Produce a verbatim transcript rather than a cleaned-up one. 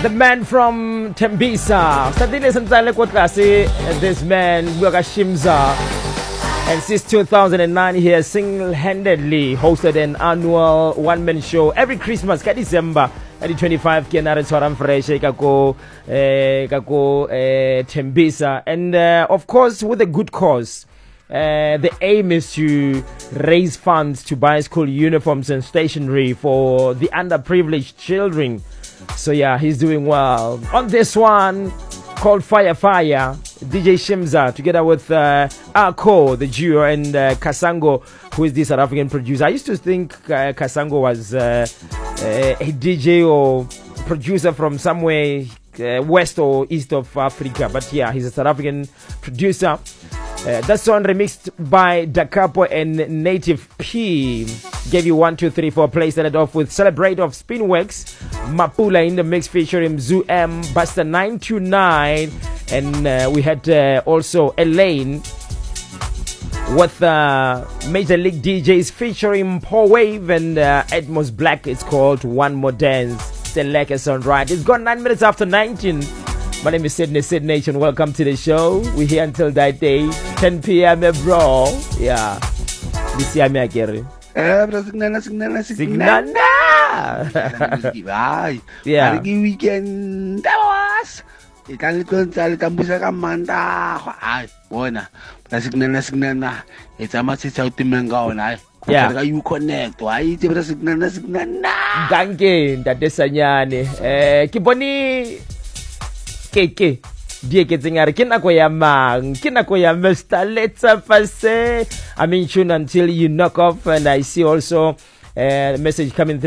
The man from Tembisa. This man, Shimza. And since two thousand nine, he has single-handedly hosted an annual one-man show every Christmas, ka December. At twenty-five, Tembisa. And uh, of course, with a good cause. Uh, the aim is to raise funds to buy school uniforms and stationery for the underprivileged children. So yeah, he's doing well. On this one, called Fire Fire, D J Shimza, together with uh, Arco, the duo, and uh, Kasango, who is the South African producer. I used to think uh, Kasango was uh, uh, a D J or producer from somewhere uh, west or east of Africa. But yeah, he's a South African producer. Uh, that song remixed by Da Capo and Native P. Gave you one, two, three, four. Play started off with Celebrate of Spinworks, Mapula in the mix featuring Zoo M, Buster nine two nine, and uh, we had uh, also Elaine with uh, Major League D Js featuring Paul Wave and uh, Atmos Black. It's called One More Dance. Still like a sound right. It's gone nine minutes after nineteen. My name is Sydney, Sid Nation. Welcome to the show. We're here until that day, ten p.m. bro. Yeah. This year, me Gary. Eh, bro, signana, signana, signana. Yeah. Hari weekend, tawas. Ikan itu cari tambisa kamanta. Ay, bona. Signana, signana. It's a massive South Timangao, na. Yeah. You connect. Why? It's a signana, signana. Gange, that is anyane. Eh, kiboni. Keke die ke tsengare ke nako ya mang ke nako ya Mister Let's Pass. I mean tune until you knock off, and I see also a uh, message coming through.